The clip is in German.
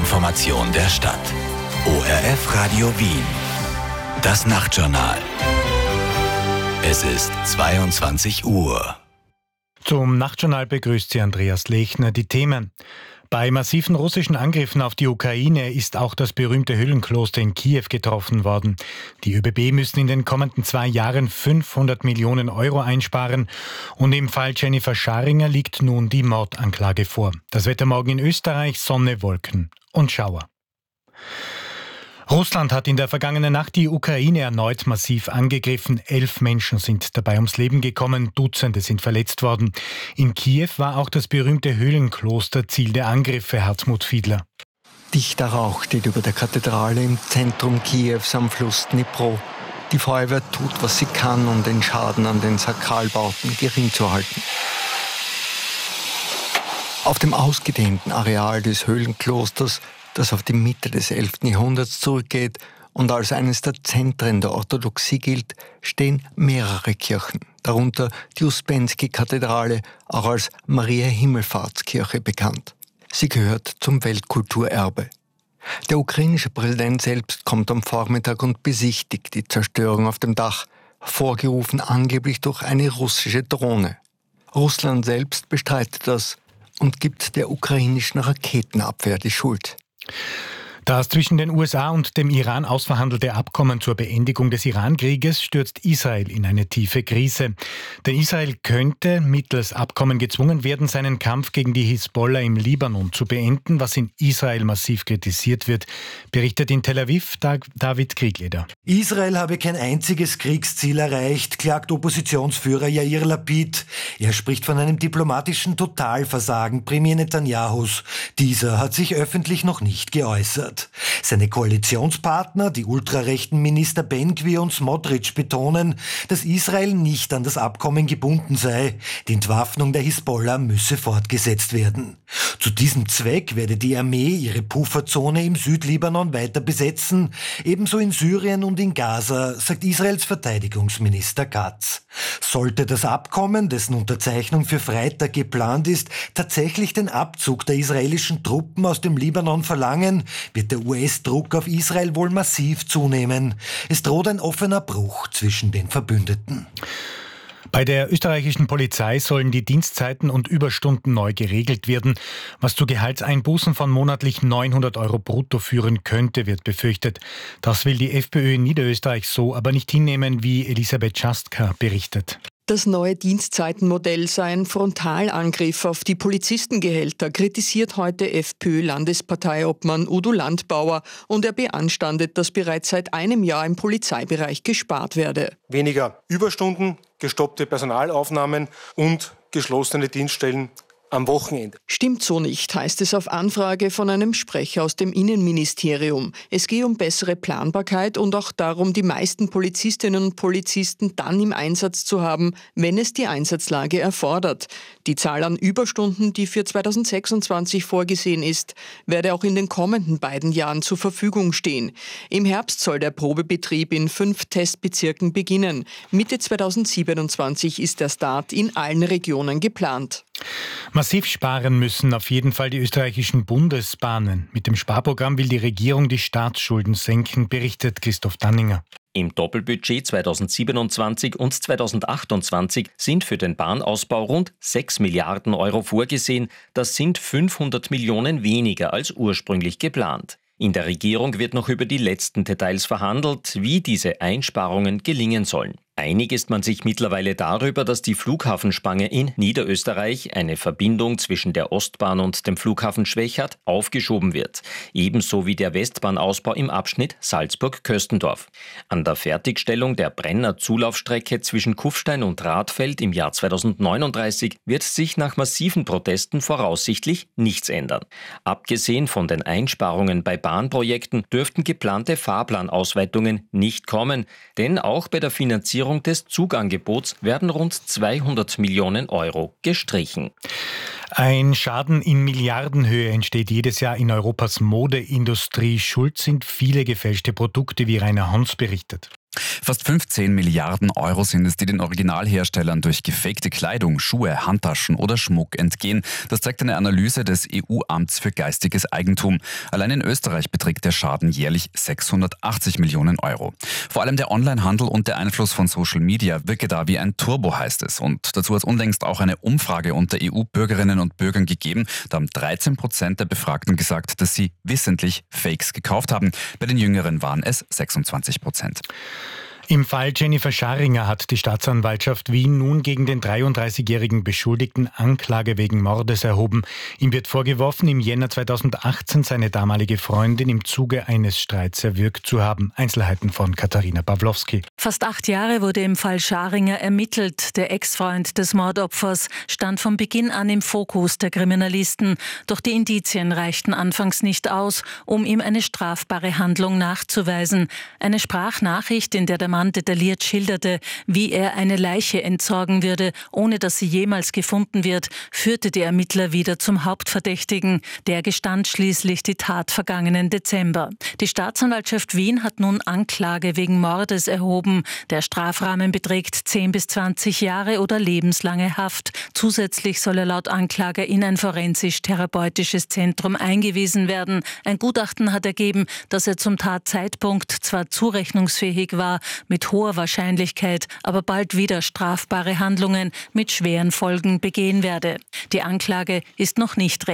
Information der Stadt. ORF Radio Wien. Das Nachtjournal. Es ist 22 Uhr. Zum Nachtjournal begrüßt Sie Andreas Lechner. Die Themen: Bei massiven russischen Angriffen auf die Ukraine ist auch das berühmte Hüllenkloster in Kiew getroffen worden. Die ÖBB müssen in den kommenden 2 Jahren 500 Millionen Euro einsparen. Und im Fall Jennifer Scharinger liegt nun die Mordanklage vor. Das Wetter morgen in Österreich: Sonne, Wolken und Schauer. Russland hat in der vergangenen Nacht die Ukraine erneut massiv angegriffen. 11 Menschen sind dabei ums Leben gekommen, Dutzende sind verletzt worden. In Kiew war auch das berühmte Hüllenkloster Ziel der Angriffe, Hartmut Fiedler. Dichter Rauch steht über der Kathedrale im Zentrum Kiews am Fluss Dnipro. Die Feuerwehr tut, was sie kann, um den Schaden an den Sakralbauten gering zu halten. Auf dem ausgedehnten Areal des Höhlenklosters, das auf die Mitte des 11. Jahrhunderts zurückgeht und als eines der Zentren der Orthodoxie gilt, stehen mehrere Kirchen, darunter die Uspensky-Kathedrale, auch als Maria-Himmelfahrtskirche bekannt. Sie gehört zum Weltkulturerbe. Der ukrainische Präsident selbst kommt am Vormittag und besichtigt die Zerstörung auf dem Dach, hervorgerufen angeblich durch eine russische Drohne. Russland selbst bestreitet das und gibt der ukrainischen Raketenabwehr die Schuld. Das zwischen den USA und dem Iran ausverhandelte Abkommen zur Beendigung des Iran-Krieges stürzt Israel in eine tiefe Krise. Denn Israel könnte mittels Abkommen gezwungen werden, seinen Kampf gegen die Hisbollah im Libanon zu beenden, was in Israel massiv kritisiert wird, berichtet in Tel Aviv David Kriegleder. Israel habe kein einziges Kriegsziel erreicht, klagt Oppositionsführer Yair Lapid. Er spricht von einem diplomatischen Totalversagen Premier Netanyahus. Dieser hat sich öffentlich noch nicht geäußert. Seine Koalitionspartner, die ultrarechten Minister Ben-Gvir und Smotrich, betonen, dass Israel nicht an das Abkommen gebunden sei. Die Entwaffnung der Hisbollah müsse fortgesetzt werden. Zu diesem Zweck werde die Armee ihre Pufferzone im Südlibanon weiter besetzen, ebenso in Syrien und in Gaza, sagt Israels Verteidigungsminister Katz. Sollte das Abkommen, dessen Unterzeichnung für Freitag geplant ist, tatsächlich den Abzug der israelischen Truppen aus dem Libanon verlangen, wird der US-Druck auf Israel wohl massiv zunehmen. Es droht ein offener Bruch zwischen den Verbündeten. Bei der österreichischen Polizei sollen die Dienstzeiten und Überstunden neu geregelt werden. Was zu Gehaltseinbußen von monatlich 900 Euro brutto führen könnte, wird befürchtet. Das will die FPÖ in Niederösterreich so aber nicht hinnehmen, wie Elisabeth Schastka berichtet. Das neue Dienstzeitenmodell sei ein Frontalangriff auf die Polizistengehälter, kritisiert heute FPÖ-Landesparteiobmann Udo Landbauer, und er beanstandet, dass bereits seit einem Jahr im Polizeibereich gespart werde. Weniger Überstunden, gestoppte Personalaufnahmen und geschlossene Dienststellen am Wochenende. Stimmt so nicht, heißt es auf Anfrage von einem Sprecher aus dem Innenministerium. Es gehe um bessere Planbarkeit und auch darum, die meisten Polizistinnen und Polizisten dann im Einsatz zu haben, wenn es die Einsatzlage erfordert. Die Zahl an Überstunden, die für 2026 vorgesehen ist, werde auch in den kommenden 2 Jahren zur Verfügung stehen. Im Herbst soll der Probebetrieb in 5 Testbezirken beginnen. Mitte 2027 ist der Start in allen Regionen geplant. Massiv sparen müssen auf jeden Fall die österreichischen Bundesbahnen. Mit dem Sparprogramm will die Regierung die Staatsschulden senken, berichtet Christoph Danninger. Im Doppelbudget 2027 und 2028 sind für den Bahnausbau rund 6 Milliarden Euro vorgesehen. Das sind 500 Millionen weniger als ursprünglich geplant. In der Regierung wird noch über die letzten Details verhandelt, wie diese Einsparungen gelingen sollen. Einig ist man sich mittlerweile darüber, dass die Flughafenspange in Niederösterreich, eine Verbindung zwischen der Ostbahn und dem Flughafen Schwechat, aufgeschoben wird. Ebenso wie der Westbahnausbau im Abschnitt Salzburg-Köstendorf. An der Fertigstellung der Brenner-Zulaufstrecke zwischen Kufstein und Radfeld im Jahr 2039 wird sich nach massiven Protesten voraussichtlich nichts ändern. Abgesehen von den Einsparungen bei Bahnprojekten dürften geplante Fahrplanausweitungen nicht kommen, denn auch bei der Finanzierung des Zugangebots werden rund 200 Millionen Euro gestrichen. Ein Schaden in Milliardenhöhe entsteht jedes Jahr in Europas Modeindustrie. Schuld sind viele gefälschte Produkte, wie Rainer Hons berichtet. Fast 15 Milliarden Euro sind es, die den Originalherstellern durch gefakte Kleidung, Schuhe, Handtaschen oder Schmuck entgehen. Das zeigt eine Analyse des EU-Amts für geistiges Eigentum. Allein in Österreich beträgt der Schaden jährlich 680 Millionen Euro. Vor allem der Onlinehandel und der Einfluss von Social Media wirke da wie ein Turbo, heißt es. Und dazu hat unlängst auch eine Umfrage unter EU-Bürgerinnen und Bürgern gegeben. Da haben 13% der Befragten gesagt, dass sie wissentlich Fakes gekauft haben. Bei den Jüngeren waren es 26%. Im Fall Jennifer Scharinger hat die Staatsanwaltschaft Wien nun gegen den 33-jährigen Beschuldigten Anklage wegen Mordes erhoben. Ihm wird vorgeworfen, im Jänner 2018 seine damalige Freundin im Zuge eines Streits erwürgt zu haben. Einzelheiten von Katharina Pawlowski. Fast 8 Jahre wurde im Fall Scharinger ermittelt. Der Ex-Freund des Mordopfers stand von Beginn an im Fokus der Kriminalisten. Doch die Indizien reichten anfangs nicht aus, um ihm eine strafbare Handlung nachzuweisen. Eine Sprachnachricht, in der der Mann detailliert schilderte, wie er eine Leiche entsorgen würde, ohne dass sie jemals gefunden wird, führte die Ermittler wieder zum Hauptverdächtigen. Der gestand schließlich die Tat vergangenen Dezember. Die Staatsanwaltschaft Wien hat nun Anklage wegen Mordes erhoben. Der Strafrahmen beträgt 10 bis 20 Jahre oder lebenslange Haft. Zusätzlich soll er laut Anklage in ein forensisch-therapeutisches Zentrum eingewiesen werden. Ein Gutachten hat ergeben, dass er zum Tatzeitpunkt zwar zurechnungsfähig war, mit hoher Wahrscheinlichkeit aber bald wieder strafbare Handlungen mit schweren Folgen begehen werde. Die Anklage ist noch nicht